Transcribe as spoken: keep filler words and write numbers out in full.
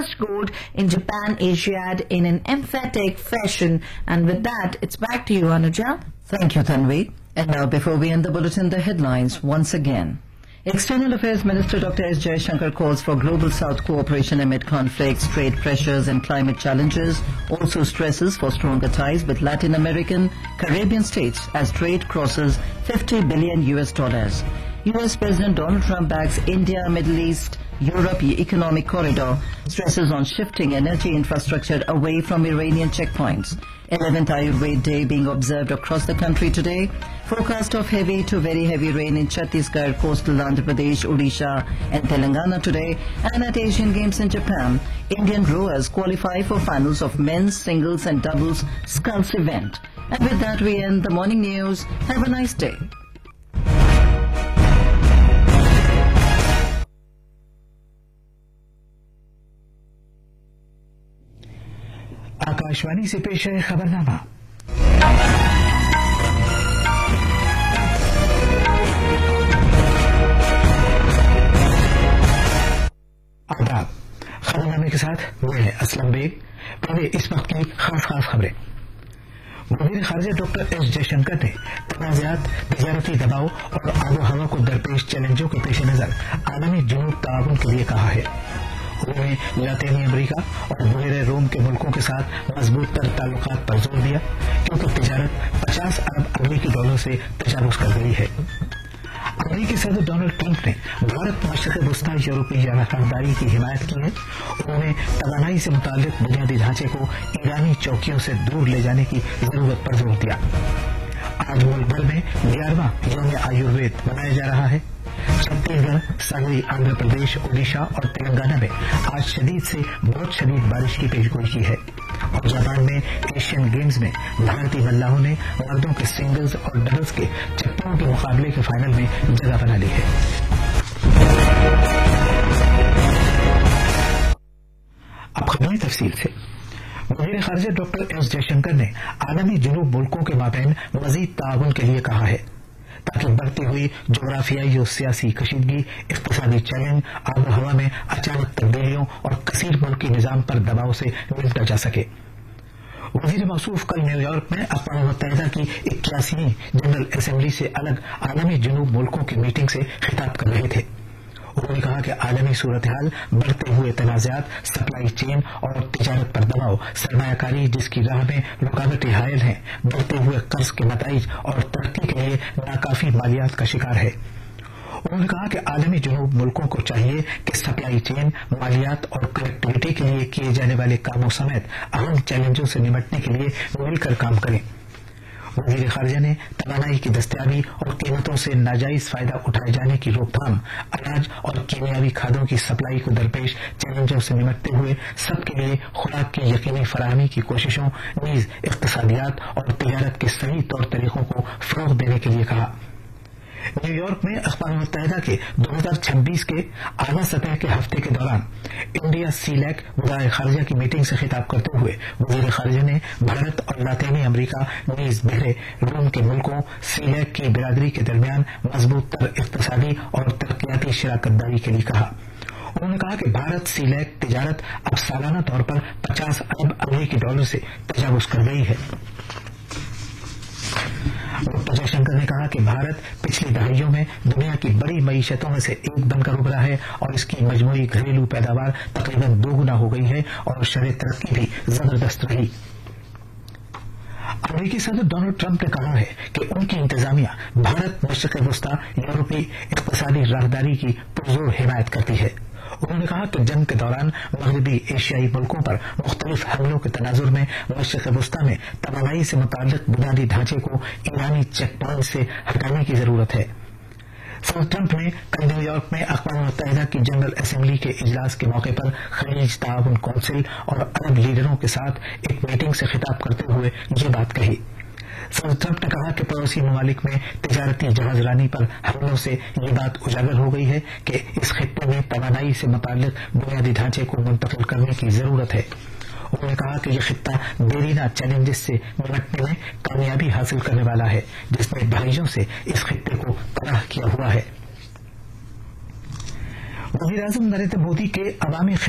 first gold in Japan Asiad in an emphatic fashion. And with that, it's back to you, Anuja. Thank you, Tanvi. And now, before we end the bulletin, the headlines once again. External Affairs Minister Doctor S. Jaishankar calls for Global South cooperation amid conflicts, trade pressures and climate challenges. Also stresses for stronger ties with Latin American, Caribbean states as trade crosses fifty billion U S dollars. U S President Donald Trump backs India, Middle East, Europe economic corridor, stresses on shifting energy infrastructure away from Iranian checkpoints. eleventh Ayurveda Day being observed across the country today. Forecast of heavy to very heavy rain in Chhattisgarh, coastal Andhra Pradesh, Odisha and Telangana today. And at Asian Games in Japan, Indian rowers qualify for finals of men's singles and doubles sculls event. And with that, we end the morning news. Have a nice day. Akashvani से पेश है खबरनामा। आदाब। खबरनामे के साथ मैं Aslam bag. पहले इस वक्त की खास खास खबरें। वजीर खारजा डॉक्टर एस जयशंकर ने तनाज़ात, तिजारती दबाव और आबो हवा को दरपेश चैलेंजों के पेश नजर आलमी जुनूब ताउन के लिए कहा है। उन्होंने लातीनी अमेरिका और बहरे रोम के मुल्कों के साथ मजबूत तर ताल्लुकात पर जोर दिया, क्योंकि तिजारत पचास अरब अमरीकी डॉलर से तजावुज कर गई है। अमरीकी सदर डोनाल्ड ट्रंप ने भारत मशरक़ वस्ता यूरोपीय राहदारी की हिमायत की है। उन्होंने तवानाई से मुताल्लिक बुनियादी ढांचे को ईरानी चौकियों से दूर ले जाने की जरूरत पर जोर दिया। आज मुल्क भर में ग्यारहवां यौम आयुर्वेद मनाया जा रहा है। छत्तीसगढ़, सागरी आंध्र प्रदेश, ओडिशा और तेलंगाना में आज शदीद से बहुत शदीद बारिश की पेशगोई की है। और जापान में एशियन गेम्स में भारतीय मल्लाहों ने मर्दों के सिंगल्स और डबल्स के चप्पलों के मुकाबले के फाइनल में जगह बना ली है। अब खबरें तफसील से। वज़ीर ख़ारिजा डॉक्टर एस जयशंकर ने आलमी जुनूब मुल्कों के माबैन मज़ीद ताउन के लिए कहा है, ताकि बढ़ती हुई जोग्राफियाई और सियासी कशीदगी, इक़्तिसादी चैलेंज, आब व हवा में अचानक तब्दीलियों और कसीर मुल्की निज़ाम पर दबाव से निपटा जा सके। वज़ीर मौसूफ कल न्यूयॉर्क में अक़वाम मुत्तहिदा की इक्यासीवीं जनरल असेंबली से अलग आलमी जुनूब मुल्कों की मीटिंग से खिताब कर रहे थे। उन्होंने कहा कि आलमी सूरत हाल, बढ़ते हुए तनाज़ात, सप्लाई चेन और तिजारत पर दबाव, सरमायाकारी जिसकी राह में रुकावटें हायल हैं, बढ़ते हुए कर्ज के नताइज और तरक्की के लिए नाकाफी मालियात का शिकार है। उन्होंने कहा कि आलमी जुनूब मुल्कों को चाहिए कि सप्लाई चेन, मालियात और कनेक्टिविटी के लिए किए जाने वाले कामों समेत अहम चैलेंजों से निपटने के लिए मिलकर काम करें। वज़ीर ख़ारिजा ने तवानाई की दस्तयाबी और कीमतों से नाजायज फायदा उठाए जाने की रोकथाम, अनाज और कीमियावी खादों की सप्लाई को दरपेश चैलेंजों से निपटते हुए सबके लिए खुराक की यकीनी फराहमी की कोशिशों, नीज इक़्तिसादियात और तिजारत के सही तौर तरीकों को फ़रोग़ देने के लिए कहा। न्यूयॉर्क में अक़वाम मुत्तहिदा के दो हजार छब्बीस के आला सतह के हफ्ते के दौरान इंडिया सीलैक वज़ाए ख़ारिजा की मीटिंग से खिताब करते हुए वज़ीर ख़ारिजा ने भारत और लातीनी अमरीका नीज़ बहरे रोम के मुल्कों सीलैक की बिरादरी के दरमियान मजबूत तर इक़्तिसादी और तरक्याती शराकत दारी के लिए कहा। उन्होंने कहा कि भारत सीलैक तिजारत अब सालाना तौर पर पचास अरब अमरीकी डॉलर से तजावुज कर गई है। डॉक्टर जयशंकर ने कहा कि भारत पिछली दहाइयों में दुनिया की बड़ी मईशतों में से एक बनकर उभरा है और इसकी मजमूई घरेलू पैदावार तकरीबन दोगुना हो गई है और शरह तरक्की भी जबरदस्त रही। अमेरिकी सदर डोनाल्ड ट्रंप ने कहा है कि उनकी इंतजामिया भारत मशरक़ वस्ता यूरोपीय इक़्तिसादी राहदारी की पुरजोर हिमायत करती है। उन्होंने कहा कि जंग के दौरान मगरबी एशियाई मुल्कों पर मुख्तलिफ हमलों के तनाजुर में मशरक़ वस्ता में तवानाई से मुताल्लिक़ बुनियादी ढांचे को ईरानी चेक पॉइंट से हटाने की जरूरत है। सदर ट्रंप ने कल न्यूयॉर्क में अक़वाम मुत्तहिदा की जनरल असेंबली के इजलास के मौके पर खलीज ताउन कौंसिल और अरब लीडरों के साथ एक मीटिंग से खिताब करते हुए ये बात कही। सदर ट्रंप ने कहा कि पड़ोसी ममालिक में तिजारती जहाजरानी पर हमलों से ये बात उजागर हो गई है कि इस खित्ते में तवानाई से मुताल्लिक़ बुनियादी ढांचे को मुंतकिल करने की जरूरत है। उन्होंने कहा कि यह खित्ता देरीना चैलेंजेस से निपटने में कामयाबी हासिल करने वाला है, जिसने दहाइयों से इस खित्ते को तबाह किया हुआ है। वज़ीर आज़म नरेंद्र मोदी के अवामी